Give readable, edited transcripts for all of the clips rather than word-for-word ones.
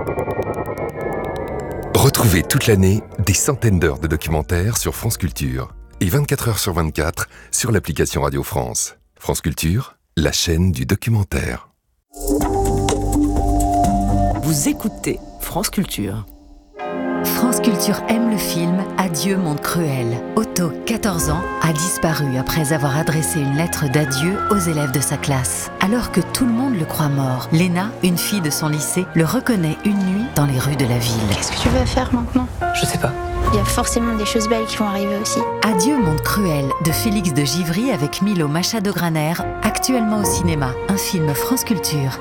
Retrouvez toute l'année des centaines d'heures de documentaires sur France Culture et 24 heures sur 24 sur l'application Radio France. France Culture, la chaîne du documentaire. Vous écoutez France Culture. France Culture aime le film Adieu monde cruel. Otto, 14 ans, a disparu après avoir adressé une lettre d'adieu aux élèves de sa classe. Alors que tout le monde le croit mort, Léna, une fille de son lycée, le reconnaît une nuit dans les rues de la ville. Qu'est-ce que tu veux faire maintenant ? Je sais pas. Il y a forcément des choses belles qui vont arriver aussi. Adieu monde cruel de Félix de Givry avec Milo Machado-Graner, actuellement au cinéma. Un film France Culture.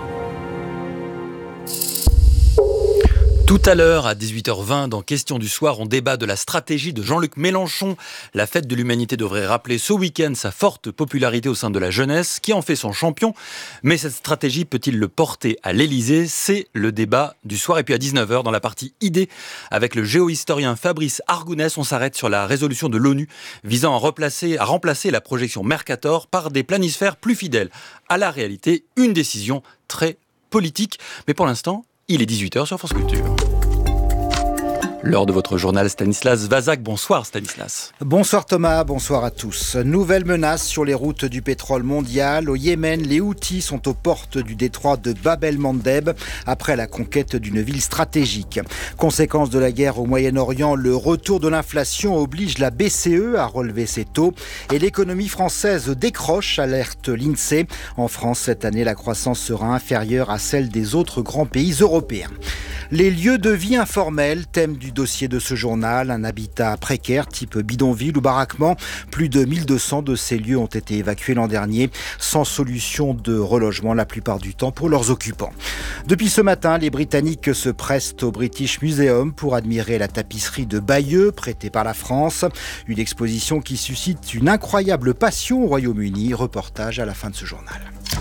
Tout à l'heure, à 18h20, dans Question du soir, on débat de la stratégie de Jean-Luc Mélenchon. La fête de l'humanité devrait rappeler ce week-end sa forte popularité au sein de la jeunesse, qui en fait son champion. Mais cette stratégie peut-il le porter à l'Elysée ? C'est le débat du soir. Et puis à 19h, dans la partie idées, avec le géohistorien Fabrice Argounès, on s'arrête sur la résolution de l'ONU visant à remplacer la projection Mercator par des planisphères plus fidèles à la réalité. Une décision très politique. Mais pour l'instant, il est 18h sur France Culture. L'heure de votre journal, Stanislas Vazak. Bonsoir Stanislas. Bonsoir Thomas, bonsoir à tous. Nouvelle menace sur les routes du pétrole mondial. Au Yémen, les Houthis sont aux portes du détroit de Bab el-Mandeb après la conquête d'une ville stratégique. Conséquence de la guerre au Moyen-Orient, le retour de l'inflation oblige la BCE à relever ses taux et l'économie française décroche, alerte l'INSEE. En France, cette année, la croissance sera inférieure à celle des autres grands pays européens. Les lieux de vie informels, thème du dossier de ce journal, un habitat précaire type bidonville ou baraquement. Plus de 1200 de ces lieux ont été évacués l'an dernier, sans solution de relogement la plupart du temps pour leurs occupants. Depuis ce matin, les Britanniques se pressent au British Museum pour admirer la tapisserie de Bayeux, prêtée par la France. Une exposition qui suscite une incroyable passion au Royaume-Uni. Reportage à la fin de ce journal.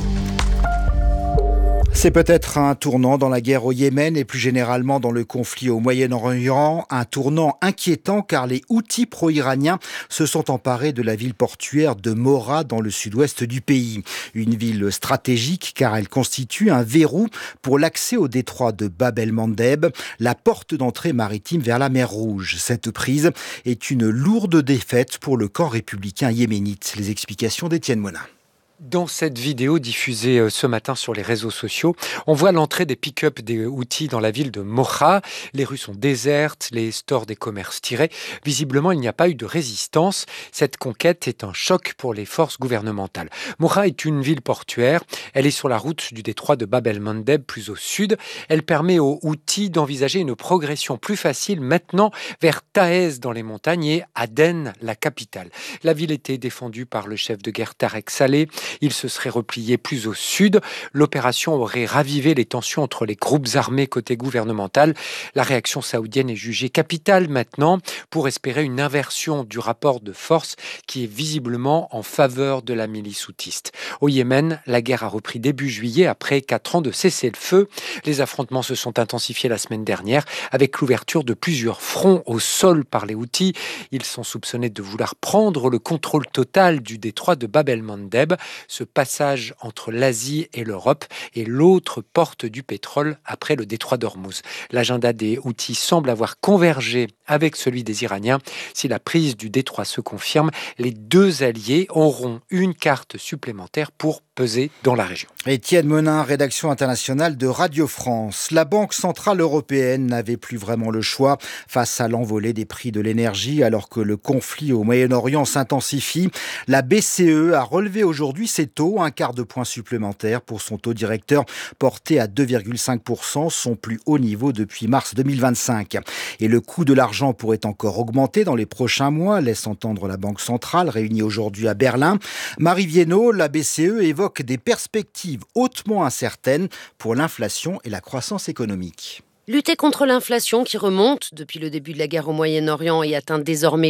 C'est peut-être un tournant dans la guerre au Yémen et plus généralement dans le conflit au Moyen-Orient, un tournant inquiétant car les Houthis pro-iraniens se sont emparés de la ville portuaire de Mora dans le sud-ouest du pays. Une ville stratégique car elle constitue un verrou pour l'accès au détroit de Bab el-Mandeb, la porte d'entrée maritime vers la mer Rouge. Cette prise est une lourde défaite pour le camp républicain yéménite. Les explications d'Étienne Monin. Dans cette vidéo diffusée ce matin sur les réseaux sociaux, on voit l'entrée des pick-up des Houthis dans la ville de Mocha. Les rues sont désertes, les stores des commerces tirés. Visiblement, il n'y a pas eu de résistance. Cette conquête est un choc pour les forces gouvernementales. Mocha est une ville portuaire. Elle est sur la route du détroit de Bab el-Mandeb, plus au sud. Elle permet aux Houthis d'envisager une progression plus facile maintenant vers Taez dans les montagnes et Aden, la capitale. La ville était défendue par le chef de guerre Tarek Saleh. Il se serait replié plus au sud. L'opération aurait ravivé les tensions entre les groupes armés côté gouvernemental. La réaction saoudienne est jugée capitale maintenant pour espérer une inversion du rapport de force qui est visiblement en faveur de la milice houtiste. Au Yémen, la guerre a repris début juillet après 4 ans de cessez-le-feu. Les affrontements se sont intensifiés la semaine dernière avec l'ouverture de plusieurs fronts au sol par les Houthis. Ils sont soupçonnés de vouloir prendre le contrôle total du détroit de Bab el-Mandeb. Ce passage entre l'Asie et l'Europe est l'autre porte du pétrole après le détroit d'Ormuz. L'agenda des Houthis semble avoir convergé avec celui des Iraniens. Si la prise du détroit se confirme, les deux alliés auront une carte supplémentaire pour peser dans la région. Étienne Monin, rédaction internationale de Radio France. La Banque centrale européenne n'avait plus vraiment le choix face à l'envolée des prix de l'énergie alors que le conflit au Moyen-Orient s'intensifie. La BCE a relevé aujourd'hui ses taux, un quart de point supplémentaire pour son taux directeur porté à 2,5%, son plus haut niveau depuis mars 2025. Et le coût de l'argent pourrait encore augmenter dans les prochains mois, laisse entendre la Banque centrale réunie aujourd'hui à Berlin. Marie Viennot, la BCE évoque des perspectives hautement incertaines pour l'inflation et la croissance économique. Lutter contre l'inflation qui remonte depuis le début de la guerre au Moyen-Orient et atteint désormais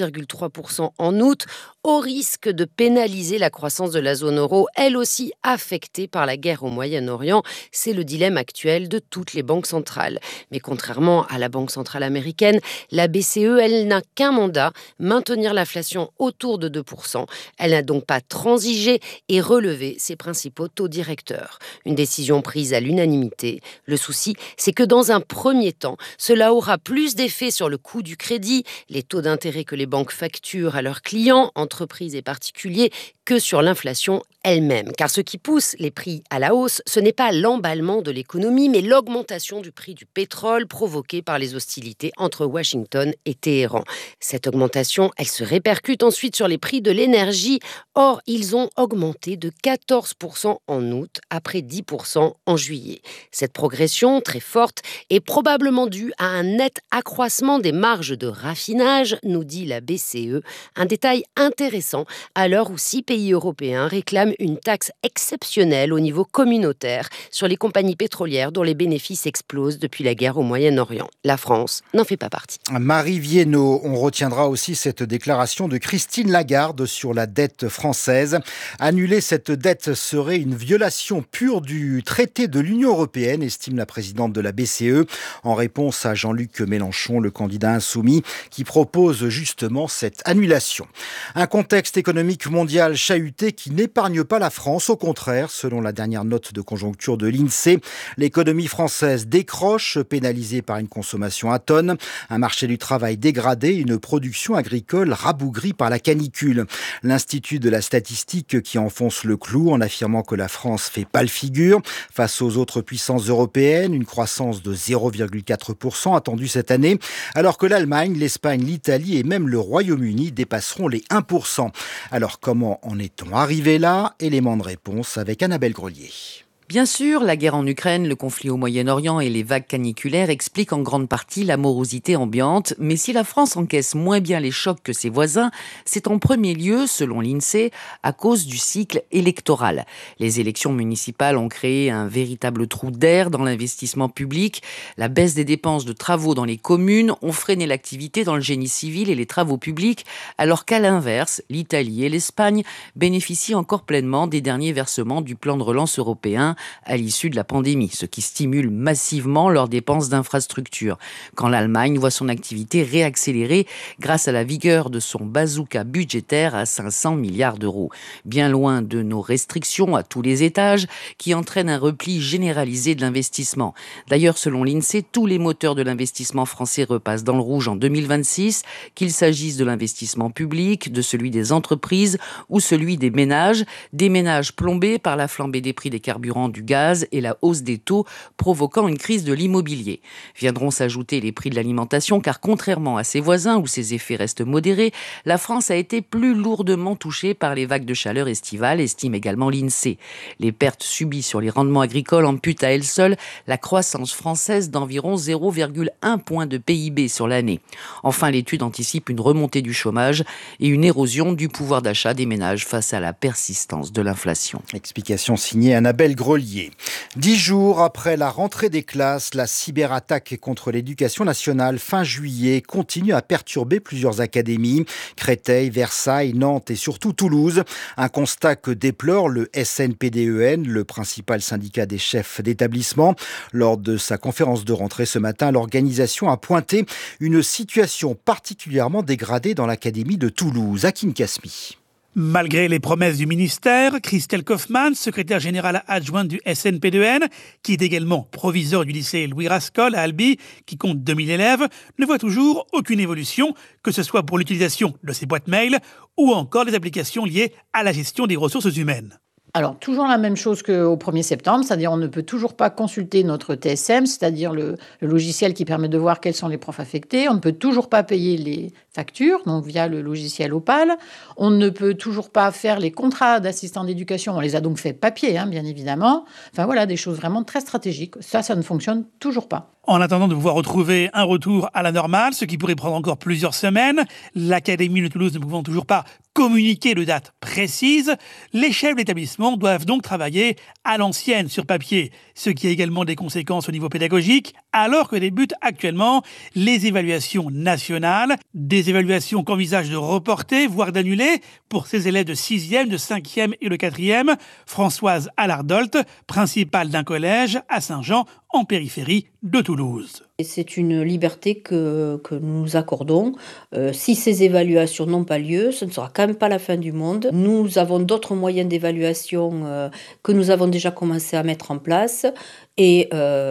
3,3% en août, au risque de pénaliser la croissance de la zone euro, elle aussi affectée par la guerre au Moyen-Orient. C'est le dilemme actuel de toutes les banques centrales. Mais contrairement à la Banque centrale américaine, la BCE, elle n'a qu'un mandat, maintenir l'inflation autour de 2%. Elle n'a donc pas transigé et relevé ses principaux taux directeurs. Une décision prise à l'unanimité. Le souci, c'est que dans Dans un premier temps, cela aura plus d'effet sur le coût du crédit, les taux d'intérêt que les banques facturent à leurs clients, entreprises et particuliers, que sur l'inflation elle-même. Car ce qui pousse les prix à la hausse, ce n'est pas l'emballement de l'économie, mais l'augmentation du prix du pétrole provoquée par les hostilités entre Washington et Téhéran. Cette augmentation, elle se répercute ensuite sur les prix de l'énergie. Or, ils ont augmenté de 14% en août, après 10% en juillet. Cette progression, très forte, est probablement due à un net accroissement des marges de raffinage, nous dit la BCE. Un détail intéressant à l'heure où 6 pays européens réclament une taxe exceptionnelle au niveau communautaire sur les compagnies pétrolières dont les bénéfices explosent depuis la guerre au Moyen-Orient. La France n'en fait pas partie. Marie Viennot, on retiendra aussi cette déclaration de Christine Lagarde sur la dette française. Annuler cette dette serait une violation pure du traité de l'Union européenne, estime la présidente de la BCE, en réponse à Jean-Luc Mélenchon, le candidat insoumis, qui propose justement cette annulation. Un contexte économique mondial chahuté qui n'épargne pas la France. Au contraire, selon la dernière note de conjoncture de l'INSEE, l'économie française décroche, pénalisée par une consommation atone, un marché du travail dégradé, une production agricole rabougrie par la canicule. L'Institut de la statistique qui enfonce le clou en affirmant que la France fait pâle figure face aux autres puissances européennes, une croissance de 0,4% attendue cette année, alors que l'Allemagne, l'Espagne, l'Italie et même le Royaume-Uni dépasseront les 1%. Alors comment en est-on arrivé là? Élément de réponse avec Annabelle Grelier. Bien sûr, la guerre en Ukraine, le conflit au Moyen-Orient et les vagues caniculaires expliquent en grande partie la morosité ambiante. Mais si la France encaisse moins bien les chocs que ses voisins, c'est en premier lieu, selon l'INSEE, à cause du cycle électoral. Les élections municipales ont créé un véritable trou d'air dans l'investissement public. La baisse des dépenses de travaux dans les communes ont freiné l'activité dans le génie civil et les travaux publics, alors qu'à l'inverse, l'Italie et l'Espagne bénéficient encore pleinement des derniers versements du plan de relance européen à l'issue de la pandémie, ce qui stimule massivement leurs dépenses d'infrastructures. Quand l'Allemagne voit son activité réaccélérer grâce à la vigueur de son bazooka budgétaire à 500 milliards d'euros. Bien loin de nos restrictions à tous les étages qui entraînent un repli généralisé de l'investissement. D'ailleurs, selon l'INSEE, tous les moteurs de l'investissement français repassent dans le rouge en 2026, qu'il s'agisse de l'investissement public, de celui des entreprises ou celui des ménages plombés par la flambée des prix des carburants, du gaz et la hausse des taux provoquant une crise de l'immobilier. Viendront s'ajouter les prix de l'alimentation car contrairement à ses voisins où ses effets restent modérés, la France a été plus lourdement touchée par les vagues de chaleur estivales, estime également l'INSEE. Les pertes subies sur les rendements agricoles amputent à elles seules la croissance française d'environ 0,1 point de PIB sur l'année. Enfin, l'étude anticipe une remontée du chômage et une érosion du pouvoir d'achat des ménages face à la persistance de l'inflation. Explication signée Annabelle Grelier. 10 jours après la rentrée des classes, la cyberattaque contre l'éducation nationale fin juillet continue à perturber plusieurs académies. Créteil, Versailles, Nantes et surtout Toulouse. Un constat que déplore le SNPDEN, le principal syndicat des chefs d'établissement. Lors de sa conférence de rentrée ce matin, l'organisation a pointé une situation particulièrement dégradée dans l'académie de Toulouse. Akin Kasmi. Malgré les promesses du ministère, Christelle Kaufmann, secrétaire générale adjointe du SNPDEN, qui est également proviseur du lycée Louis Rascol à Albi, qui compte 2000 élèves, ne voit toujours aucune évolution, que ce soit pour l'utilisation de ses boîtes mail ou encore les applications liées à la gestion des ressources humaines. Alors, toujours la même chose qu'au 1er septembre, c'est-à-dire on ne peut toujours pas consulter notre TSM, c'est-à-dire le logiciel qui permet de voir quels sont les profs affectés. On ne peut toujours pas payer les factures, donc via le logiciel Opal. On ne peut toujours pas faire les contrats d'assistants d'éducation. On les a donc fait papier, bien évidemment. Enfin voilà, des choses vraiment très stratégiques. Ça ne fonctionne toujours pas. En attendant de pouvoir retrouver un retour à la normale, ce qui pourrait prendre encore plusieurs semaines, l'Académie de Toulouse ne pouvant toujours pas communiquer de date précise, les chefs d'établissement doivent donc travailler à l'ancienne sur papier, ce qui a également des conséquences au niveau pédagogique, alors que débutent actuellement les évaluations nationales, des évaluations qu'envisage de reporter, voire d'annuler pour ces élèves de 6e, de 5e et de 4e. Françoise Allardolt, principale d'un collège à Saint-Jean en périphérie de Toulouse. Et c'est une liberté que nous accordons. Si ces évaluations n'ont pas lieu, ce ne sera quand même pas la fin du monde. Nous avons d'autres moyens d'évaluation que nous avons déjà commencé à mettre en place et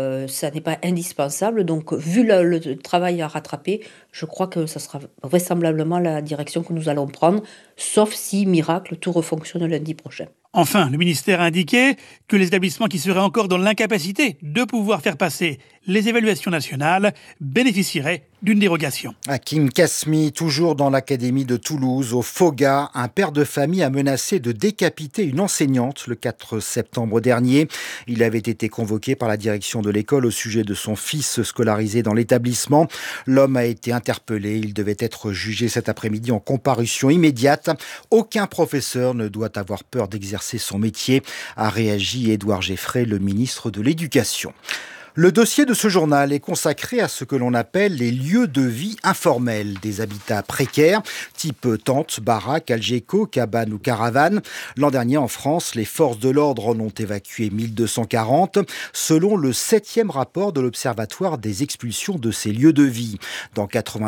ça n'est pas indispensable. Donc, vu le travail à rattraper, je crois que ça sera vraisemblablement la direction que nous allons prendre, sauf si, miracle, tout refonctionne lundi prochain. Enfin, le ministère a indiqué que les établissements qui seraient encore dans l'incapacité de pouvoir faire passer les évaluations nationales bénéficieraient d'une dérogation. Hakim Kasmi, toujours dans l'académie de Toulouse, au Foga, un père de famille a menacé de décapiter une enseignante le 4 septembre dernier. Il avait été convoqué par la direction de l'école au sujet de son fils scolarisé dans l'établissement. L'homme a été interpellé. Il devait être jugé cet après-midi en comparution immédiate. Aucun professeur ne doit avoir peur d'exercer son métier, a réagi Édouard Geffray, le ministre de l'Éducation. Le dossier de ce journal est consacré à ce que l'on appelle les lieux de vie informels, des habitats précaires, type tentes, baraques, algéco, cabanes ou caravanes. L'an dernier, en France, les forces de l'ordre en ont évacué 1240, selon le 7e rapport de l'Observatoire des expulsions de ces lieux de vie. Dans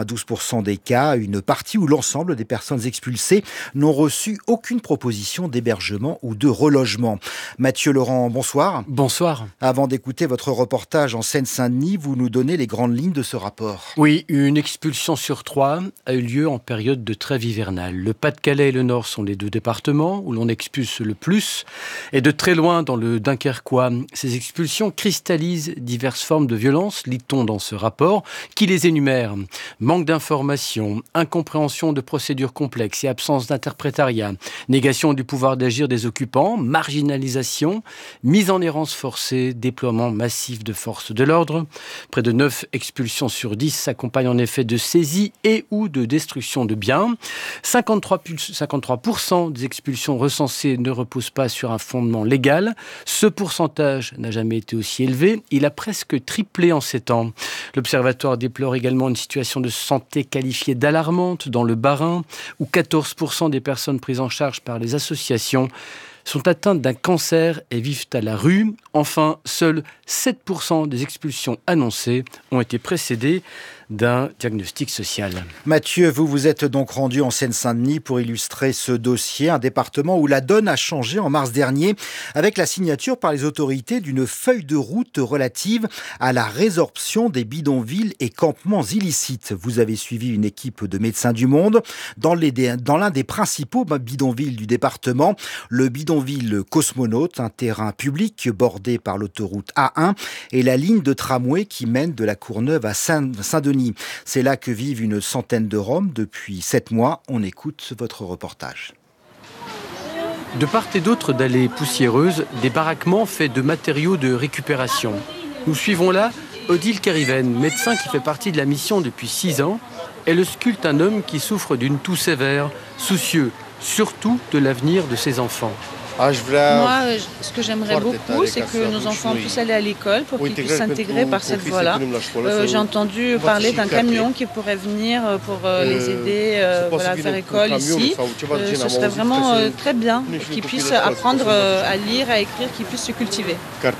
92% des cas, une partie ou l'ensemble des personnes expulsées n'ont reçu aucune proposition d'hébergement ou de relogement. Mathieu Laurent, bonsoir. Bonsoir. Avant d'écouter votre reportage en Seine-Saint-Denis, vous nous donnez les grandes lignes de ce rapport. Oui, une expulsion sur 3 a eu lieu en période de trêve hivernale. Le Pas-de-Calais et le Nord sont les deux départements où l'on expulse le plus. Et de très loin, dans le Dunkerquois, ces expulsions cristallisent diverses formes de violence, lit-on dans ce rapport, qui les énumère. Manque d'informations, incompréhension de procédures complexes et absence d'interprétariat, négation du pouvoir d'agir des occupants, marginalisation, mise en errance forcée, déploiement massif de forces de l'ordre. Près de 9 expulsions sur 10 s'accompagnent en effet de saisies et ou de destruction de biens. 53% des expulsions recensées ne reposent pas sur un fondement légal. Ce pourcentage n'a jamais été aussi élevé. Il a presque triplé en 7 ans. L'Observatoire déplore également une situation de santé qualifiée d'alarmante dans le Bas-Rhin, où 14% des personnes prises en charge par les associations sont atteintes d'un cancer et vivent à la rue. Enfin, seuls 7% des expulsions annoncées ont été précédées d'un diagnostic social. Mathieu, vous vous êtes donc rendu en Seine-Saint-Denis pour illustrer ce dossier, un département où la donne a changé en mars dernier avec la signature par les autorités d'une feuille de route relative à la résorption des bidonvilles et campements illicites. Vous avez suivi une équipe de Médecins du Monde dans l'un des principaux bidonvilles du département, le bidonville Cosmonaute, un terrain public bordé par l'autoroute A1 et la ligne de tramway qui mène de la Courneuve à Saint-Denis. C'est là que vivent une centaine de Roms depuis 7 mois. On écoute votre reportage. De part et d'autre d'allées poussiéreuses, des baraquements faits de matériaux de récupération. Nous suivons là Odile Keriven, médecin qui fait partie de la mission depuis 6 ans. Elle ausculte un homme qui souffre d'une toux sévère, soucieux surtout de l'avenir de ses enfants. Moi, ce que j'aimerais beaucoup, c'est que nos enfants puissent aller à l'école pour qu'ils puissent s'intégrer par cette voie-là. J'ai entendu parler d'un camion qui pourrait venir pour les aider à faire école ici. Ce serait vraiment très bien qu'ils puissent apprendre à lire, à écrire, qu'ils puissent se cultiver.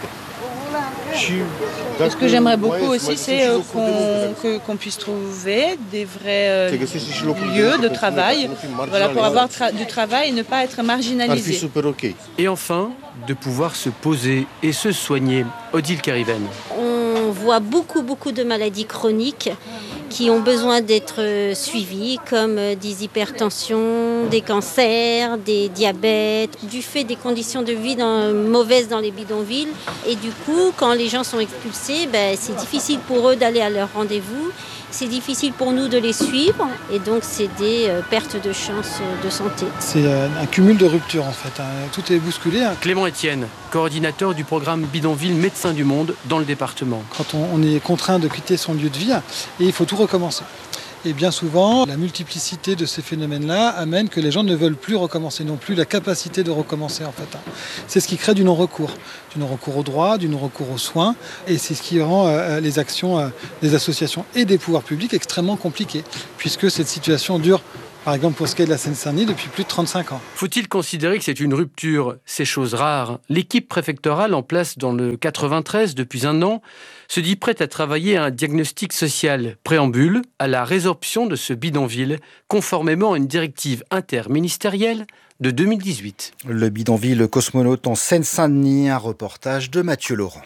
Et ce que j'aimerais beaucoup aussi, c'est qu'on puisse trouver des vrais lieux de travail, pour avoir du travail et ne pas être marginalisé. Et enfin, de pouvoir se poser et se soigner. Odile Keriven. On voit beaucoup de maladies chroniques qui ont besoin d'être suivies, comme des hypertensions, des cancers, des diabètes, du fait des conditions de vie mauvaises dans les bidonvilles. Et du coup, quand les gens sont expulsés, c'est difficile pour eux d'aller à leur rendez-vous. C'est difficile pour nous de les suivre et donc c'est des pertes de chances de santé. C'est un cumul de ruptures en fait, tout est bousculé. Clément Etienne, coordinateur du programme Bidonville Médecins du Monde dans le département. Quand on est contraint de quitter son lieu de vie, et il faut tout recommencer. Et bien souvent, la multiplicité de ces phénomènes-là amène que les gens ne veulent plus recommencer, n'ont plus la capacité de recommencer en fait. C'est ce qui crée du non-recours au droit, du non-recours aux soins, et c'est ce qui rend les actions des associations et des pouvoirs publics extrêmement compliquées, puisque cette situation dure Par exemple, pour ce qui est de la Seine-Saint-Denis, depuis plus de 35 ans. Faut-il considérer que c'est une rupture ? C'est chose rare. L'équipe préfectorale en place dans le 93 depuis un an se dit prête à travailler à un diagnostic social. Préambule à la résorption de ce bidonville, conformément à une directive interministérielle de 2018. Le bidonville cosmonaute en Seine-Saint-Denis, un reportage de Mathieu Laurent.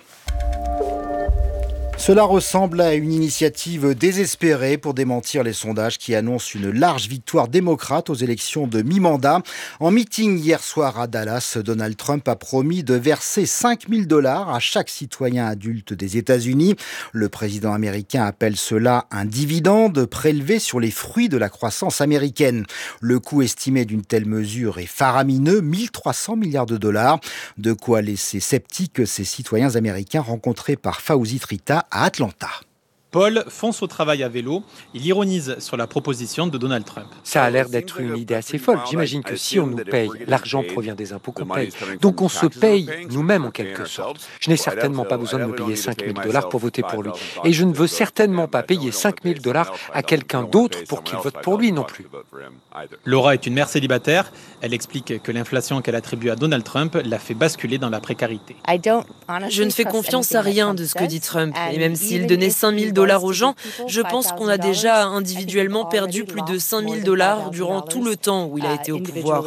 Cela ressemble à une initiative désespérée pour démentir les sondages qui annoncent une large victoire démocrate aux élections de mi-mandat. En meeting hier soir à Dallas, Donald Trump a promis de verser $5 000 à chaque citoyen adulte des États-Unis. Le président américain appelle cela un dividende prélevé sur les fruits de la croissance américaine. Le coût estimé d'une telle mesure est faramineux, $1 300 milliards. De quoi laisser sceptiques ces citoyens américains rencontrés par Fawzi Trita à Atlanta. Paul fonce au travail à vélo. Il ironise sur la proposition de Donald Trump. Ça a l'air d'être une idée assez folle. J'imagine que si on nous paye, l'argent provient des impôts qu'on paye. Donc on se paye nous-mêmes en quelque sorte. Je n'ai certainement pas besoin de me payer $5 000 pour voter pour lui. Et je ne veux certainement pas payer $5 000 à quelqu'un d'autre pour qu'il vote pour lui non plus. Laura est une mère célibataire. Elle explique que l'inflation qu'elle attribue à Donald Trump l'a fait basculer dans la précarité. Je ne fais confiance à rien de ce que dit Trump. Et même s'il donnait $5 000 aux gens, je pense qu'on a déjà individuellement perdu plus de $5 000 durant tout le temps où il a été au pouvoir.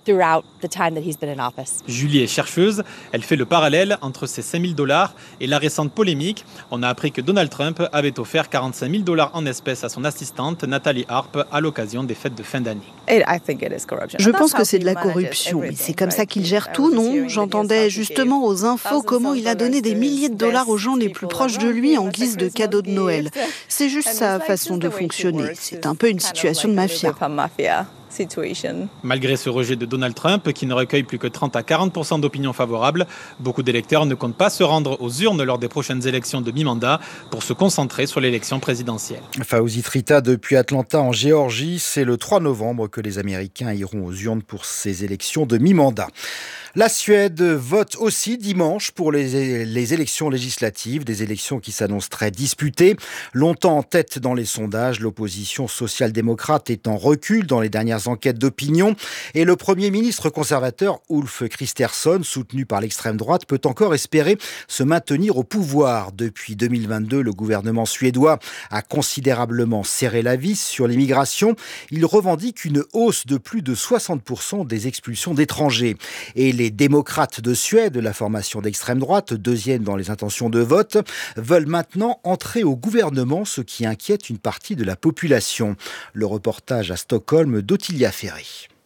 Julie est chercheuse. Elle fait le parallèle entre ces $5 000 et la récente polémique. On a appris que Donald Trump avait offert $45 000 en espèces à son assistante Nathalie Harp à l'occasion des fêtes de fin d'année. Je pense que c'est de la corruption. Et c'est comme ça qu'il gère tout, non ? J'entendais justement aux infos comment il a donné des milliers de dollars aux gens les plus proches de lui en guise de cadeaux de Noël. C'est juste sa façon de fonctionner. C'est un peu une situation de mafia. Malgré ce rejet de Donald Trump, qui ne recueille plus que 30 à 40% d'opinions favorables, beaucoup d'électeurs ne comptent pas se rendre aux urnes lors des prochaines élections de mi-mandat pour se concentrer sur l'élection présidentielle. Fawzi Trita depuis Atlanta en Géorgie, c'est le 3 novembre que les Américains iront aux urnes pour ces élections de mi-mandat. La Suède vote aussi dimanche pour les élections législatives, des élections qui s'annoncent très disputées. Longtemps en tête dans les sondages, l'opposition social-démocrate est en recul dans les dernières enquêtes d'opinion. Et le Premier ministre conservateur Ulf Kristersson, soutenu par l'extrême droite, peut encore espérer se maintenir au pouvoir. Depuis 2022, le gouvernement suédois a considérablement serré la vis sur l'immigration. Il revendique une hausse de plus de 60% des expulsions d'étrangers. Et les démocrates de Suède, la formation d'extrême droite, deuxième dans les intentions de vote, veulent maintenant entrer au gouvernement, ce qui inquiète une partie de la population. Le reportage à Stockholm d'Ottilia Ferré.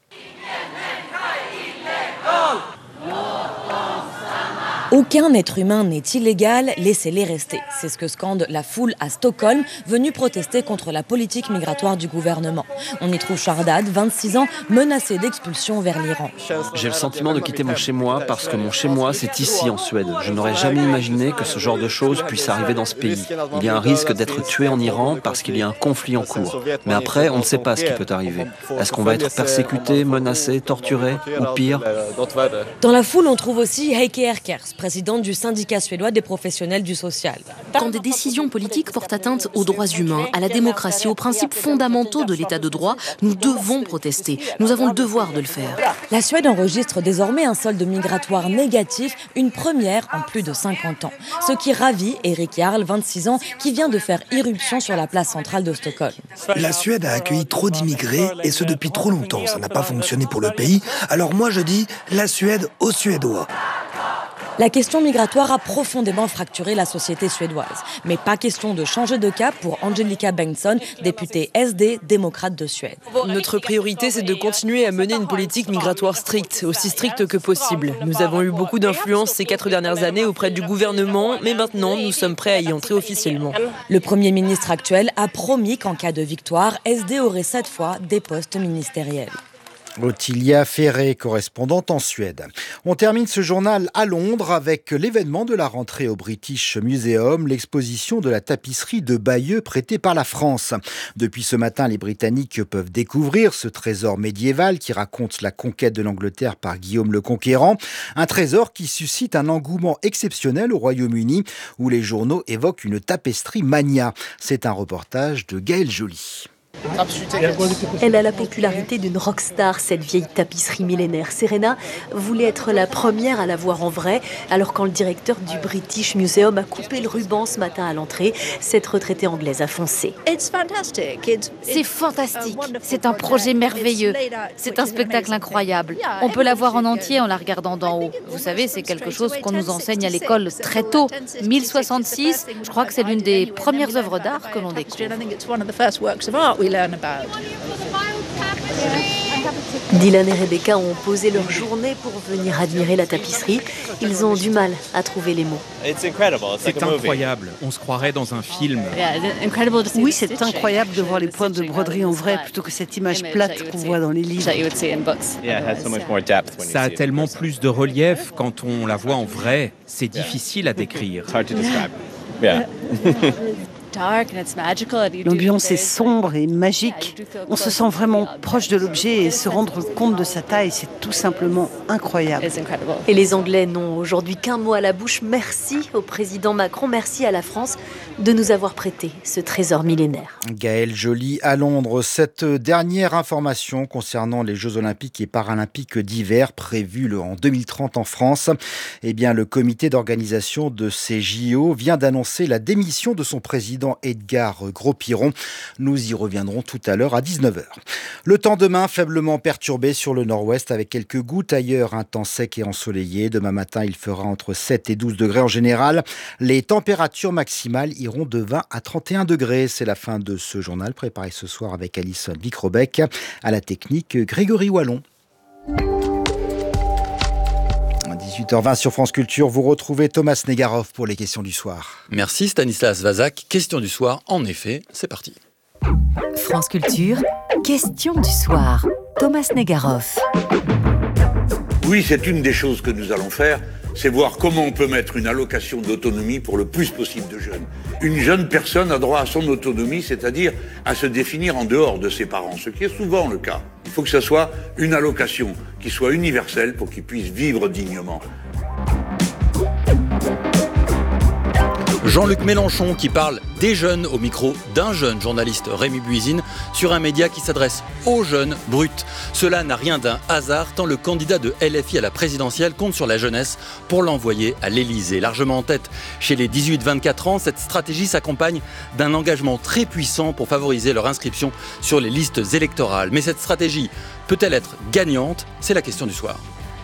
Aucun être humain n'est illégal, laissez-les rester. C'est ce que scande la foule à Stockholm, venue protester contre la politique migratoire du gouvernement. On y trouve Shardad, 26 ans, menacé d'expulsion vers l'Iran. J'ai le sentiment de quitter mon chez-moi parce que mon chez-moi, c'est ici en Suède. Je n'aurais jamais imaginé que ce genre de choses puisse arriver dans ce pays. Il y a un risque d'être tué en Iran parce qu'il y a un conflit en cours. Mais après, on ne sait pas ce qui peut arriver. Est-ce qu'on va être persécuté, menacé, torturé ou pire ? Dans la foule, on trouve aussi Heikki Erkers, présidente du syndicat suédois des professionnels du social. Quand des décisions politiques portent atteinte aux droits humains, à la démocratie, aux principes fondamentaux de l'état de droit, nous devons protester. Nous avons le devoir de le faire. La Suède enregistre désormais un solde migratoire négatif, une première en plus de 50 ans. Ce qui ravit Erik Jarl, 26 ans, qui vient de faire irruption sur la place centrale de Stockholm. La Suède a accueilli trop d'immigrés et ce depuis trop longtemps. Ça n'a pas fonctionné pour le pays. Alors moi je dis la Suède aux Suédois. La question migratoire a profondément fracturé la société suédoise. Mais pas question de changer de cap pour Angelica Bengtsson, députée SD, démocrate de Suède. Notre priorité, c'est de continuer à mener une politique migratoire stricte, aussi stricte que possible. Nous avons eu beaucoup d'influence ces 4 dernières années auprès du gouvernement, mais maintenant, nous sommes prêts à y entrer officiellement. Le Premier ministre actuel a promis qu'en cas de victoire, SD aurait cette fois des postes ministériels. Ottilia Ferré, correspondante en Suède. On termine ce journal à Londres avec l'événement de la rentrée au British Museum, l'exposition de la tapisserie de Bayeux prêtée par la France. Depuis ce matin, les Britanniques peuvent découvrir ce trésor médiéval qui raconte la conquête de l'Angleterre par Guillaume le Conquérant. Un trésor qui suscite un engouement exceptionnel au Royaume-Uni où les journaux évoquent une tapisserie mania. C'est un reportage de Gaël Joly. Elle a la popularité d'une rockstar, cette vieille tapisserie millénaire. Serena voulait être la première à la voir en vrai, alors quand le directeur du British Museum a coupé le ruban ce matin à l'entrée, cette retraitée anglaise a foncé. C'est fantastique, c'est un projet merveilleux, c'est un spectacle incroyable. On peut la voir en entier en la regardant d'en haut. Vous savez, c'est quelque chose qu'on nous enseigne à l'école très tôt. 1066, je crois que c'est l'une des premières œuvres d'art que l'on découvre. Dylan et Rebecca ont posé leur journée pour venir admirer la tapisserie. Ils ont du mal à trouver les mots. C'est incroyable, on se croirait dans un film. Oui, c'est incroyable de voir les points de broderie en vrai plutôt que cette image plate qu'on voit dans les livres. Ça a tellement plus de relief quand on la voit en vrai. C'est difficile à décrire. L'ambiance est sombre et magique. On se sent vraiment proche de l'objet et se rendre compte de sa taille, c'est tout simplement incroyable. Et les Anglais n'ont aujourd'hui qu'un mot à la bouche. Merci au président Macron, merci à la France de nous avoir prêté ce trésor millénaire. Gaëlle Joly à Londres. Cette dernière information concernant les Jeux Olympiques et Paralympiques d'hiver prévus en 2030 en France. Eh bien, le comité d'organisation de ces JO vient d'annoncer la démission de son président Edgar Gros-Piron. Nous y reviendrons tout à l'heure à 19h. Le temps demain, faiblement perturbé sur le nord-ouest avec quelques gouttes. Ailleurs, un temps sec et ensoleillé. Demain matin, il fera entre 7 et 12 degrés en général. Les températures maximales iront de 20 à 31 degrés. C'est la fin de ce journal préparé ce soir avec Alison Vicrobec. À la technique, Grégory Wallon. 18h20 sur France Culture, vous retrouvez Thomas Negaroff pour les questions du soir. Merci Stanislas Vazak. Question du soir, en effet, c'est parti. France Culture, question du soir. Thomas Negaroff. Oui, c'est une des choses que nous allons faire, c'est voir comment on peut mettre une allocation d'autonomie pour le plus possible de jeunes. Une jeune personne a droit à son autonomie, c'est-à-dire à se définir en dehors de ses parents, ce qui est souvent le cas. Il faut que ce soit une allocation qui soit universelle pour qu'ils puissent vivre dignement. Jean-Luc Mélenchon qui parle des jeunes au micro d'un jeune journaliste, Rémi Buisine, sur un média qui s'adresse aux jeunes bruts. Cela n'a rien d'un hasard tant le candidat de LFI à la présidentielle compte sur la jeunesse pour l'envoyer à l'Elysée. Largement en tête chez les 18-24 ans, cette stratégie s'accompagne d'un engagement très puissant pour favoriser leur inscription sur les listes électorales. Mais cette stratégie peut-elle être gagnante ? C'est la question du soir.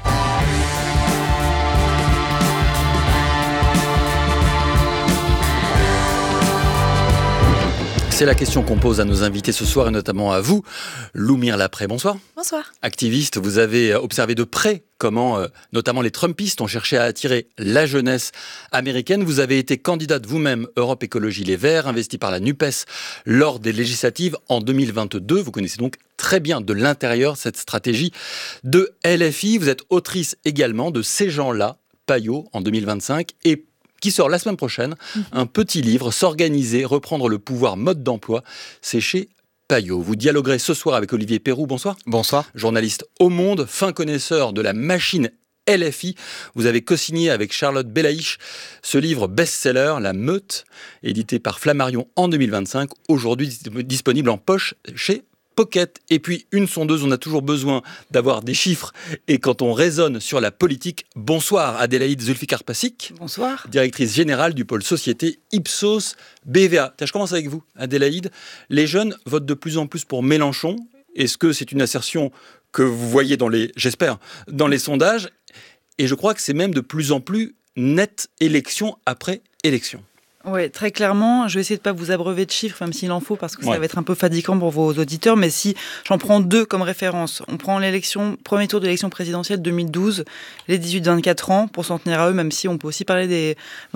C'est la question qu'on pose à nos invités ce soir et notamment à vous. Loumire Lapré, bonsoir. Bonsoir. Activiste, vous avez observé de près comment notamment les Trumpistes ont cherché à attirer la jeunesse américaine. Vous avez été candidate vous-même Europe Écologie Les Verts, investie par la NUPES lors des législatives en 2022. Vous connaissez donc très bien de l'intérieur cette stratégie de LFI. Vous êtes autrice également de Ces gens-là, Payot en 2025 et qui sort la semaine prochaine, un petit livre, S'organiser, reprendre le pouvoir, mode d'emploi, c'est chez Payot. Vous dialoguerez ce soir avec Olivier Perroux, bonsoir. Bonsoir. Journaliste au Monde, fin connaisseur de la machine LFI. Vous avez co-signé avec Charlotte Belaïch ce livre best-seller, La Meute, édité par Flammarion en 2025, aujourd'hui disponible en poche chez Pocket. Et puis, une sondeuse, on a toujours besoin d'avoir des chiffres. Et quand on raisonne sur la politique, bonsoir Adélaïde Zulfikar-Pasik. Bonsoir. Directrice générale du pôle société Ipsos BVA. Je commence avec vous, Adélaïde. Les jeunes votent de plus en plus pour Mélenchon. Est-ce que c'est une assertion que vous voyez j'espère, dans les sondages ? Et je crois que c'est même de plus en plus net élection après élection. Oui, très clairement, je vais essayer de ne pas vous abreuver de chiffres, même s'il en faut, parce que ça va être un peu fatigant pour vos auditeurs, mais si j'en prends deux comme référence, on prend premier tour de l'élection présidentielle 2012, les 18-24 ans, pour s'en tenir à eux, même si on peut aussi parler des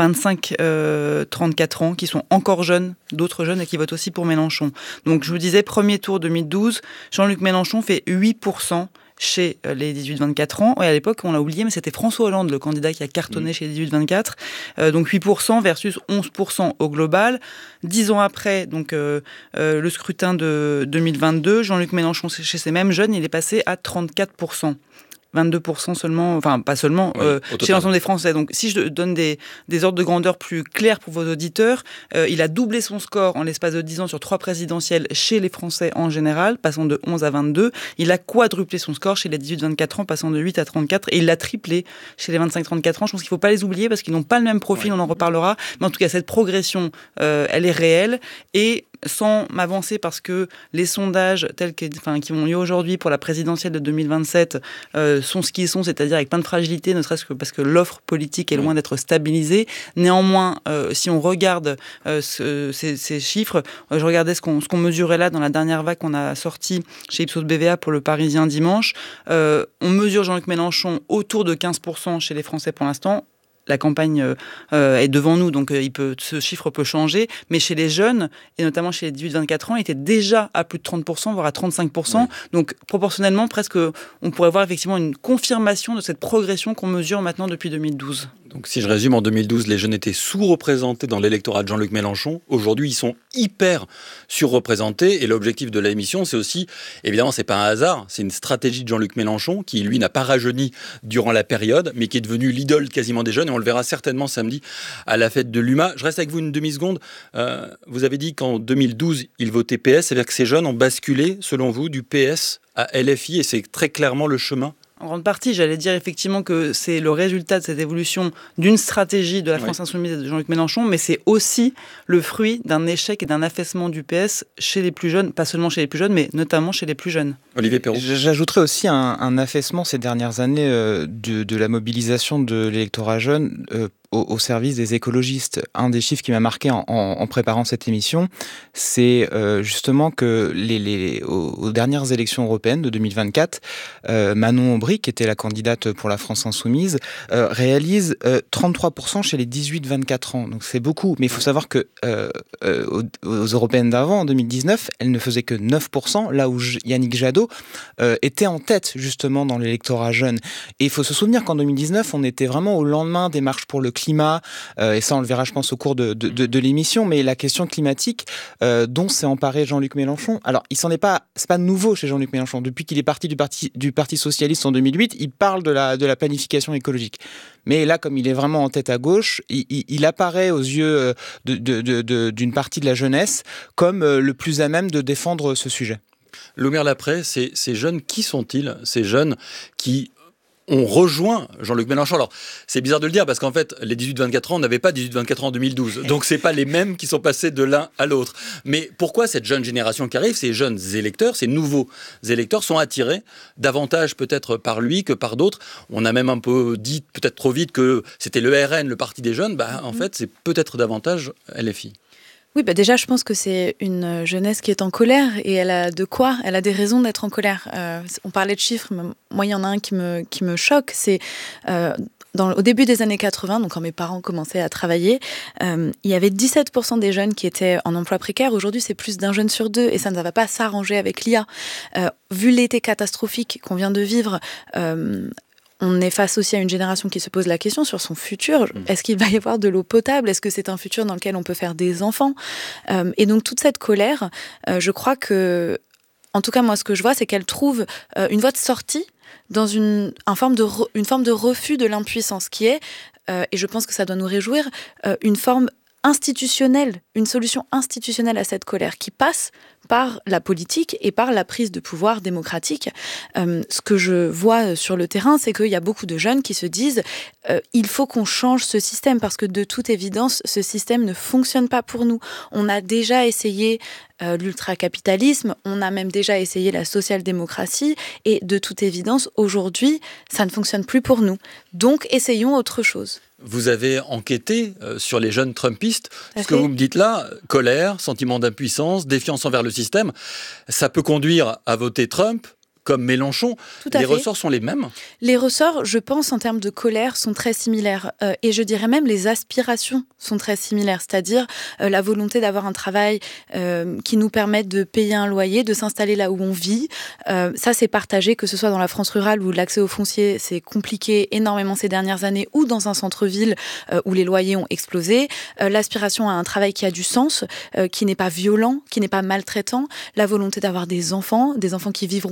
25-34 ans, qui sont encore jeunes, d'autres jeunes, et qui votent aussi pour Mélenchon. Donc je vous disais, premier tour 2012, Jean-Luc Mélenchon fait 8% chez les 18-24 ans. Et à l'époque, on l'a oublié, mais c'était François Hollande, le candidat qui a cartonné chez les 18-24. Donc 8% versus 11% au global. 10 ans après, donc le scrutin de 2022, Jean-Luc Mélenchon, chez ces mêmes jeunes, il est passé à 34%. 22% seulement, enfin pas seulement, chez l'ensemble des Français. Donc si je donne des ordres de grandeur plus clairs pour vos auditeurs, il a doublé son score en l'espace de 10 ans sur 3 présidentielles chez les Français en général, passant de 11 à 22. Il a quadruplé son score chez les 18-24 ans, passant de 8 à 34. Et il l'a triplé chez les 25-34 ans. Je pense qu'il ne faut pas les oublier parce qu'ils n'ont pas le même profil, on en reparlera. Mais en tout cas, cette progression, elle est réelle. Et sans m'avancer parce que les sondages qui ont lieu aujourd'hui pour la présidentielle de 2027 sont ce qu'ils sont, c'est-à-dire avec plein de fragilité, ne serait-ce que parce que l'offre politique est loin d'être stabilisée. Néanmoins, si on regarde ces chiffres, je regardais ce qu'on mesurait là dans la dernière vague qu'on a sortie chez Ipsos BVA pour le Parisien dimanche. On mesure Jean-Luc Mélenchon autour de 15% chez les Français pour l'instant. La campagne est devant nous, donc ce chiffre peut changer. Mais chez les jeunes, et notamment chez les 18-24 ans, il était déjà à plus de 30%, voire à 35%. Oui. Donc proportionnellement, presque, on pourrait voir effectivement une confirmation de cette progression qu'on mesure maintenant depuis 2012. Donc si je résume, en 2012, les jeunes étaient sous-représentés dans l'électorat de Jean-Luc Mélenchon. Aujourd'hui, ils sont hyper surreprésentés. Et l'objectif de l'émission, c'est aussi, évidemment, c'est pas un hasard, c'est une stratégie de Jean-Luc Mélenchon qui, lui, n'a pas rajeuni durant la période, mais qui est devenu l'idole quasiment des jeunes. Et on le verra certainement samedi à la fête de l'UMA. Je reste avec vous une demi-seconde. Vous avez dit qu'en 2012, ils votaient PS. C'est-à-dire que ces jeunes ont basculé, selon vous, du PS à LFI. Et c'est très clairement le chemin. En grande partie, j'allais dire effectivement que c'est le résultat de cette évolution d'une stratégie de la France Insoumise et de Jean-Luc Mélenchon, mais c'est aussi le fruit d'un échec et d'un affaissement du PS chez les plus jeunes, pas seulement chez les plus jeunes, mais notamment chez les plus jeunes. Olivier Perrault. J'ajouterais aussi un affaissement ces dernières années de la mobilisation de l'électorat jeune au service des écologistes. Un des chiffres qui m'a marqué en préparant cette émission, c'est justement que aux dernières élections européennes de 2024, Manon Aubry, qui était la candidate pour la France Insoumise, réalise 33% chez les 18-24 ans. Donc c'est beaucoup, mais il faut savoir que aux européennes d'avant, en 2019, elle ne faisait que 9%, là où Yannick Jadot était en tête justement dans l'électorat jeune. Et il faut se souvenir qu'en 2019, on était vraiment au lendemain des marches pour le climat, et ça on le verra je pense au cours de l'émission, mais la question climatique dont s'est emparé Jean-Luc Mélenchon, alors c'est pas nouveau chez Jean-Luc Mélenchon, depuis qu'il est parti du Parti Socialiste en 2008, il parle de la planification écologique. Mais là, comme il est vraiment en tête à gauche, il apparaît aux yeux d'une partie de la jeunesse comme le plus à même de défendre ce sujet. Lomer Lapré, ces jeunes, qui sont-ils ? Ces jeunes qui ont rejoint Jean-Luc Mélenchon. Alors, c'est bizarre de le dire parce qu'en fait, les 18-24 ans, on n'avait pas 18-24 ans en 2012. Donc, c'est pas les mêmes qui sont passés de l'un à l'autre. Mais pourquoi cette jeune génération qui arrive, ces jeunes électeurs, ces nouveaux électeurs sont attirés davantage peut-être par lui que par d'autres ? On a même un peu dit, peut-être trop vite, que c'était le RN, le parti des jeunes. En fait, c'est peut-être davantage LFI. Oui, déjà, je pense que c'est une jeunesse qui est en colère et elle a des raisons d'être en colère. On parlait de chiffres, mais moi, il y en a un qui me choque, c'est au début des années 80, donc quand mes parents commençaient à travailler, il y avait 17% des jeunes qui étaient en emploi précaire. Aujourd'hui, c'est plus d'un jeune sur deux et ça ne va pas s'arranger avec l'IA. Vu l'été catastrophique qu'on vient de vivre, on est face aussi à une génération qui se pose la question sur son futur. Est-ce qu'il va y avoir de l'eau potable ? Est-ce que c'est un futur dans lequel on peut faire des enfants ? Et donc toute cette colère, je crois que, en tout cas moi ce que je vois, c'est qu'elle trouve une voie de sortie dans une forme de refus de l'impuissance qui est, et je pense que ça doit nous réjouir, une forme institutionnelle, une solution institutionnelle à cette colère qui passe par la politique et par la prise de pouvoir démocratique. Ce que je vois sur le terrain, c'est qu'il y a beaucoup de jeunes qui se disent il faut qu'on change ce système parce que de toute évidence, ce système ne fonctionne pas pour nous. On a déjà essayé l'ultracapitalisme, on a même déjà essayé la social-démocratie et de toute évidence, aujourd'hui, ça ne fonctionne plus pour nous. Donc, essayons autre chose. Vous avez enquêté sur les jeunes trumpistes. Ce que vous me dites là, colère, sentiment d'impuissance, défiance envers le système, ça peut conduire à voter Trump comme Mélenchon. Les ressorts sont les mêmes ? Les ressorts, je pense, en termes de colère, sont très similaires. Et je dirais même les aspirations sont très similaires. C'est-à-dire la volonté d'avoir un travail qui nous permette de payer un loyer, de s'installer là où on vit. Ça, c'est partagé, que ce soit dans la France rurale où l'accès au foncier, c'est compliqué énormément ces dernières années, ou dans un centre-ville où les loyers ont explosé. L'aspiration à un travail qui a du sens, qui n'est pas violent, qui n'est pas maltraitant. La volonté d'avoir des enfants qui vivront en bonne santé,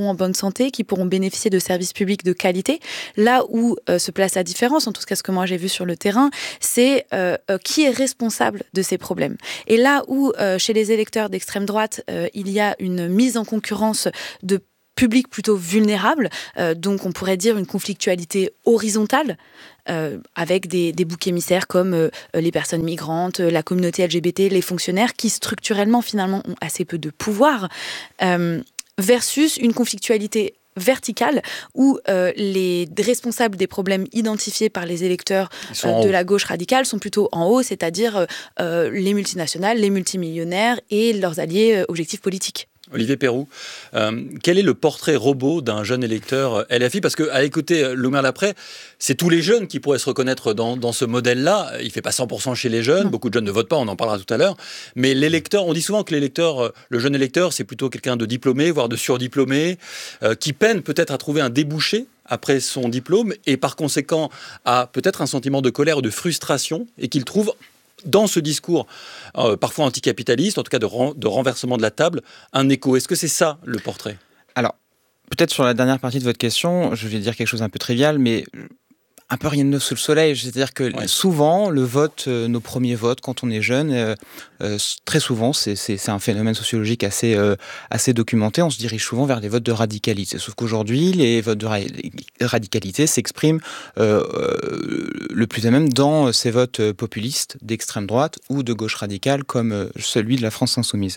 santé, qui pourront bénéficier de services publics de qualité. Là où se place la différence, en tout cas ce que moi j'ai vu sur le terrain, c'est qui est responsable de ces problèmes. Et là où chez les électeurs d'extrême droite, il y a une mise en concurrence de publics plutôt vulnérables, donc on pourrait dire une conflictualité horizontale, avec des boucs émissaires comme les personnes migrantes, la communauté LGBT, les fonctionnaires, qui structurellement finalement ont assez peu de pouvoir, versus une conflictualité verticale où les responsables des problèmes identifiés par les électeurs de la gauche radicale sont plutôt en haut, c'est-à-dire les multinationales, les multimillionnaires et leurs alliés objectifs politiques. Olivier Perroux, quel est le portrait robot d'un jeune électeur LFI ? Parce qu'à écouter Loumer Lapré, c'est tous les jeunes qui pourraient se reconnaître dans ce modèle-là. Il ne fait pas 100% chez les jeunes, beaucoup de jeunes ne votent pas, on en parlera tout à l'heure. Mais l'électeur, on dit souvent que le jeune électeur, c'est plutôt quelqu'un de diplômé, voire de surdiplômé, qui peine peut-être à trouver un débouché après son diplôme, et par conséquent a peut-être un sentiment de colère ou de frustration, et qu'il trouve dans ce discours parfois anticapitaliste, en tout cas de renversement de la table, un écho. Est-ce que c'est ça le portrait ? Alors, peut-être sur la dernière partie de votre question, je vais dire quelque chose un peu trivial, mais un peu rien de neuf sous le soleil. C'est-à-dire que souvent, le vote, nos premiers votes, quand on est jeune, très souvent, c'est un phénomène sociologique assez documenté. On se dirige souvent vers les votes de radicalité. Sauf qu'aujourd'hui, les votes de radicalité s'expriment le plus à même dans ces votes populistes d'extrême droite ou de gauche radicale, comme celui de la France insoumise.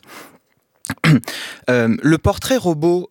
Le portrait robot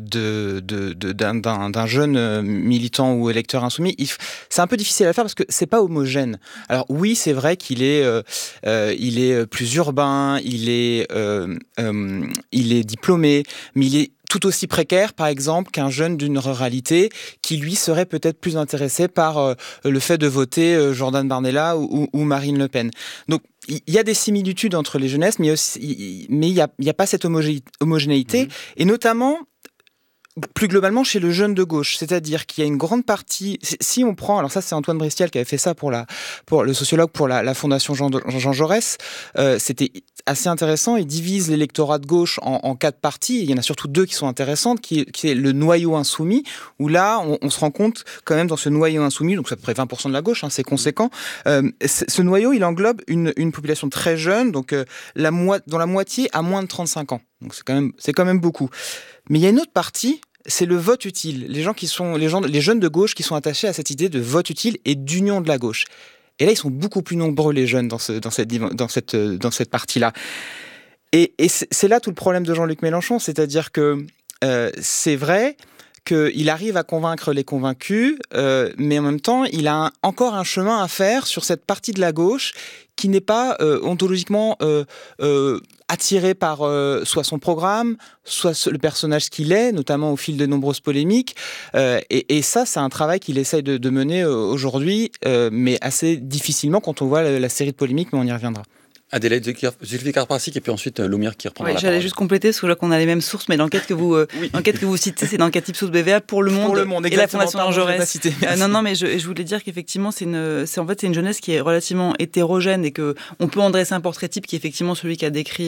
d'un jeune militant ou électeur insoumis, c'est un peu difficile à faire parce que c'est pas homogène. Alors oui, c'est vrai qu'il est plus urbain, il est diplômé, mais il est tout aussi précaire, par exemple, qu'un jeune d'une ruralité qui, lui, serait peut-être plus intéressé par le fait de voter Jordan Bardella ou Marine Le Pen. Donc, il y a des similitudes entre les jeunesses, mais il n'y a pas cette homogénéité, et notamment plus globalement chez le jeune de gauche, c'est-à-dire qu'il y a une grande partie, si on prend, alors ça c'est Antoine Bristial qui avait fait ça pour le sociologue pour la fondation Jean Jaurès, c'était assez intéressant, il divise l'électorat de gauche en 4 parties, il y en a surtout 2 qui sont intéressantes, qui est le noyau insoumis, où là on se rend compte quand même dans ce noyau insoumis, donc c'est à peu près 20% de la gauche, c'est conséquent, ce noyau il englobe une population très jeune, donc dont la moitié a moins de 35 ans, donc c'est quand même beaucoup. Mais il y a une autre partie, c'est le vote utile. Les jeunes de gauche qui sont attachés à cette idée de vote utile et d'union de la gauche. Et là, ils sont beaucoup plus nombreux, les jeunes, dans cette partie-là. Et c'est là tout le problème de Jean-Luc Mélenchon, c'est-à-dire que c'est vrai qu'il arrive à convaincre les convaincus, mais en même temps, il a encore un chemin à faire sur cette partie de la gauche qui n'est pas ontologiquement attiré par soit son programme, soit le personnage qu'il est, notamment au fil de nombreuses polémiques. Et ça, c'est un travail qu'il essaye de mener aujourd'hui, mais assez difficilement quand on voit la série de polémiques, mais on y reviendra. Adélaïde Zulfikar-Parsik et puis ensuite Loumière qui reprendra la parole. J'allais juste compléter, parce que là qu'on a les mêmes sources, mais l'enquête que vous citez, c'est l'enquête Ipsos BVA pour Le Monde et la Fondation Jean Jaurès. Non, mais je voulais dire qu'effectivement, c'est une jeunesse qui est relativement hétérogène et que on peut en dresser un portrait type qui est effectivement celui qu'a décrit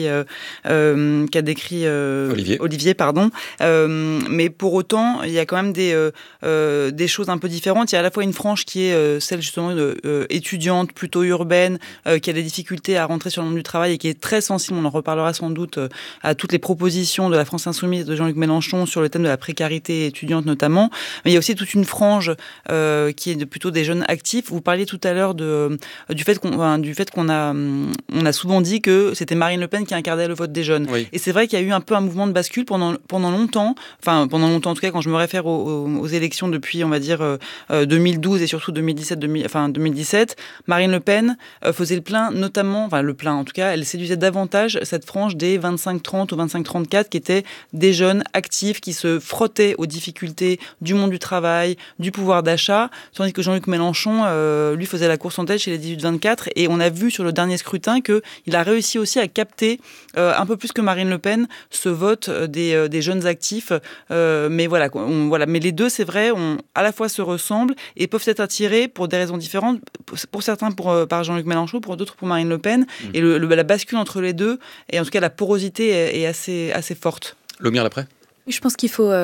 Olivier, pardon. Mais pour autant, il y a quand même des choses un peu différentes. Il y a à la fois une frange qui est celle justement étudiante, plutôt urbaine, qui a des difficultés à rentrer sur le monde du travail et qui est très sensible, on en reparlera sans doute, à toutes les propositions de la France insoumise de Jean-Luc Mélenchon sur le thème de la précarité étudiante notamment. Mais il y a aussi toute une frange qui est plutôt des jeunes actifs. Vous parliez tout à l'heure du fait qu'on a souvent dit que c'était Marine Le Pen qui incarnait le vote des jeunes. Oui. Et c'est vrai qu'il y a eu un peu un mouvement de bascule pendant longtemps, en tout cas quand je me réfère aux élections depuis, on va dire, 2012 et surtout 2017, Marine Le Pen faisait le plein, notamment, en tout cas, elle séduisait davantage cette frange des 25-30 ou 25-34 qui étaient des jeunes actifs qui se frottaient aux difficultés du monde du travail, du pouvoir d'achat, tandis que Jean-Luc Mélenchon, lui, faisait la course en tête chez les 18-24 et on a vu sur le dernier scrutin qu'il a réussi aussi à capter un peu plus que Marine Le Pen ce vote des jeunes actifs. Mais mais les deux, c'est vrai, à la fois se ressemblent et peuvent être attirés pour des raisons différentes. Pour certains par Jean-Luc Mélenchon, pour d'autres pour Marine Le Pen. Et la bascule entre les deux, et en tout cas la porosité est assez forte. Loumière Lapré ? Je pense qu'il faut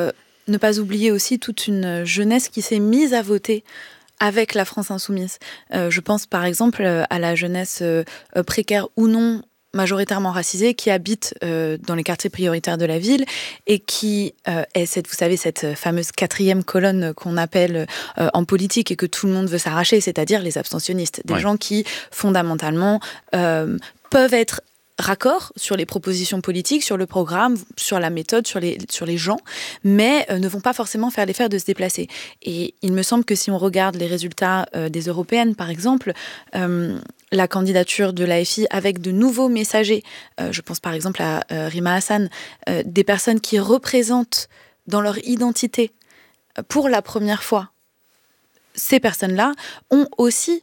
ne pas oublier aussi toute une jeunesse qui s'est mise à voter avec la France insoumise. Je pense par exemple à la jeunesse précaire ou non, majoritairement racisée, qui habite dans les quartiers prioritaires de la ville et qui est, vous savez, cette fameuse 4e colonne qu'on appelle en politique et que tout le monde veut s'arracher, c'est-à-dire les abstentionnistes. Des gens qui, fondamentalement, peuvent être raccord sur les propositions politiques, sur le programme, sur la méthode, sur les gens, mais ne vont pas forcément faire l'effort de se déplacer. Et il me semble que si on regarde les résultats des européennes, par exemple, la candidature de l'AFI avec de nouveaux messagers, je pense par exemple à Rima Hassan, des personnes qui représentent dans leur identité pour la première fois, ces personnes-là ont aussi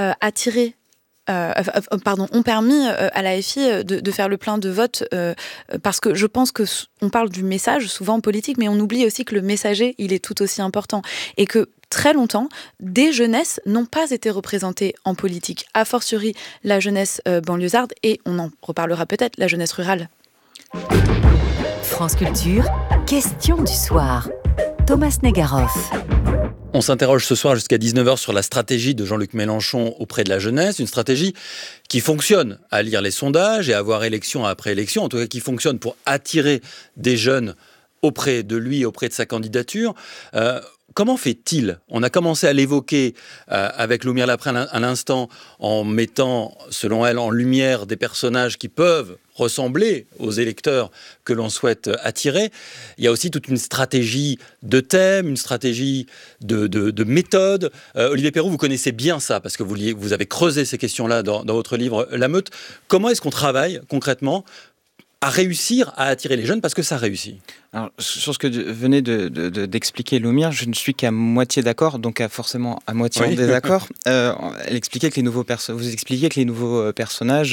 ont permis à l'AFI de faire le plein de votes parce que je pense qu'on parle du message souvent en politique, mais on oublie aussi que le messager, il est tout aussi important et que très longtemps, des jeunesses n'ont pas été représentées en politique, a fortiori la jeunesse banlieusarde et on en reparlera peut-être, la jeunesse rurale. France Culture, question du soir. Thomas Negaroff. On s'interroge ce soir jusqu'à 19h sur la stratégie de Jean-Luc Mélenchon auprès de la jeunesse, une stratégie qui fonctionne à lire les sondages et à voir élection après élection, en tout cas qui fonctionne pour attirer des jeunes auprès de lui, auprès de sa candidature. Comment fait-il ? On a commencé à l'évoquer avec Loumière Lapré à l'instant en mettant, selon elle, en lumière des personnages qui peuvent ressembler aux électeurs que l'on souhaite attirer. Il y a aussi toute une stratégie de thème, une stratégie de méthode. Olivier Perroux, vous connaissez bien ça, parce que vous avez creusé ces questions-là dans votre livre « La Meute ». Comment est-ce qu'on travaille concrètement à réussir à attirer les jeunes, parce que ça réussit? Alors, sur ce que venait d'expliquer Loumière, je ne suis qu'à moitié d'accord, donc forcément à moitié en désaccord. Elle expliquait que vous expliquiez que les nouveaux personnages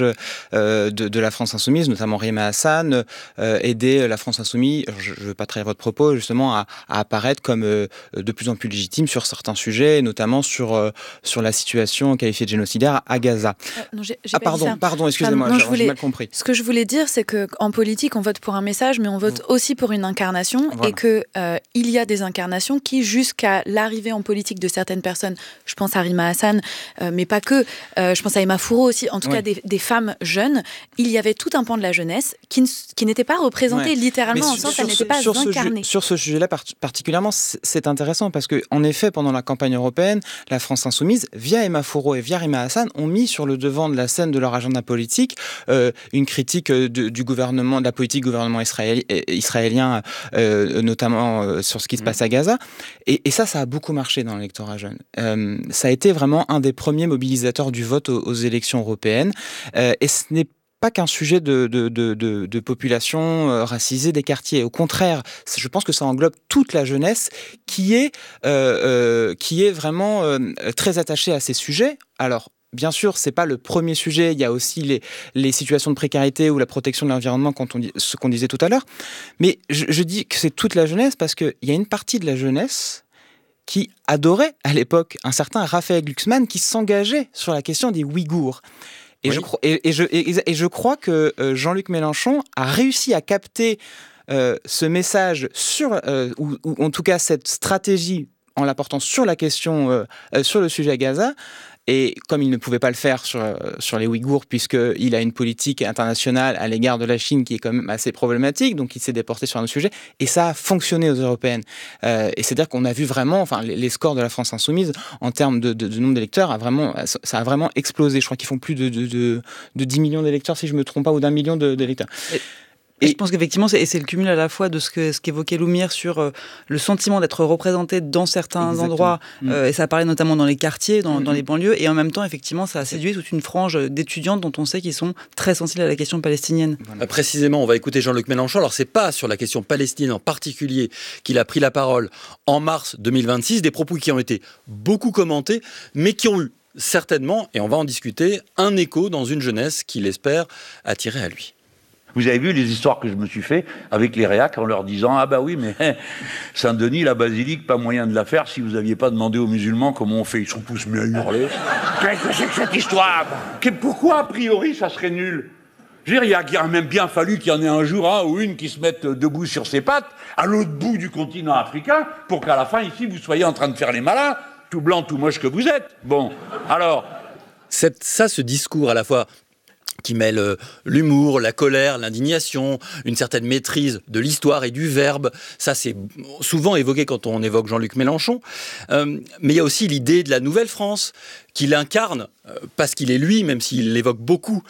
de la France insoumise, notamment Rima Hassan, aidaient la France insoumise, je ne veux pas trahir votre propos, justement à apparaître comme de plus en plus légitime sur certains sujets, notamment sur la situation qualifiée de génocidaire à Gaza. Pardon, excusez-moi, j'ai mal compris. Ce que je voulais dire, c'est qu'en politique, on vote pour un message, mais on vote aussi pour une incarnation, voilà. Et qu'il y a des incarnations qui, jusqu'à l'arrivée en politique de certaines personnes, je pense à Rima Hassan, mais pas que, je pense à Emma Fourreau aussi, en tout cas des femmes jeunes, il y avait tout un pan de la jeunesse qui n'était pas représenté littéralement, en sens, elle n'était pas incarnée. Sur ce sujet-là particulièrement, c'est intéressant parce qu'en effet, pendant la campagne européenne, la France insoumise, via Emma Fourreau et via Rima Hassan, ont mis sur le devant de la scène de leur agenda politique une critique du gouvernement, de la politique gouvernement israélien, notamment sur ce qui se passe à Gaza. Et ça a beaucoup marché dans l'électorat jeune. Ça a été vraiment un des premiers mobilisateurs du vote aux élections européennes. Et ce n'est pas qu'un sujet de population racisée des quartiers. Au contraire, je pense que ça englobe toute la jeunesse qui est vraiment très attachée à ces sujets. Alors, bien sûr, c'est pas le premier sujet. Il y a aussi les situations de précarité ou la protection de l'environnement, ce qu'on disait tout à l'heure. Mais je dis que c'est toute la jeunesse parce qu'il y a une partie de la jeunesse qui adorait à l'époque un certain Raphaël Glucksmann qui s'engageait sur la question des Ouïghours. Et, oui. je crois que Jean-Luc Mélenchon a réussi à capter ce message ou en tout cas cette stratégie en l'apportant sur la question, sur le sujet à Gaza. Et comme il ne pouvait pas le faire sur les Ouïghours, puisqu'il a une politique internationale à l'égard de la Chine qui est quand même assez problématique, donc il s'est déporté sur un autre sujet, et ça a fonctionné aux européennes. Et c'est-à-dire qu'on a vu vraiment, les scores de la France insoumise, en termes de nombre d'électeurs, ça a vraiment explosé. Je crois qu'ils font plus de 10 millions d'électeurs, si je ne me trompe pas, ou d'1 million d'électeurs. Et je pense qu'effectivement, c'est le cumul à la fois de ce qu'évoquait Loumière sur le sentiment d'être représenté dans certains endroits, et ça parlait notamment dans les quartiers, dans les banlieues, et en même temps, effectivement, ça a séduit toute une frange d'étudiantes dont on sait qu'ils sont très sensibles à la question palestinienne. Voilà. Précisément, on va écouter Jean-Luc Mélenchon. Alors, c'est pas sur la question palestinienne en particulier qu'il a pris la parole en mars 2026, des propos qui ont été beaucoup commentés, mais qui ont eu certainement, et on va en discuter, un écho dans une jeunesse qu'il espère attirer à lui. Vous avez vu les histoires que je me suis fait avec les réacs en leur disant « Ah bah oui, mais Saint-Denis, la basilique, pas moyen de la faire si vous n'aviez pas demandé aux musulmans comment on fait. » Ils sont tous mis à hurler. « Qu'est-ce que c'est que cette histoire ? Pourquoi, a priori, ça serait nul ? Je veux dire, il a même bien fallu qu'il y en ait un jour un ou une qui se mette debout sur ses pattes à l'autre bout du continent africain pour qu'à la fin, ici, vous soyez en train de faire les malins, tout blanc, tout moche que vous êtes. Bon, alors... Ce discours à la fois qui mêle l'humour, la colère, l'indignation, une certaine maîtrise de l'histoire et du verbe. Ça, c'est souvent évoqué quand on évoque Jean-Luc Mélenchon. Mais il y a aussi l'idée de la Nouvelle-France, qu'il incarne, parce qu'il est lui, même s'il l'évoque beaucoup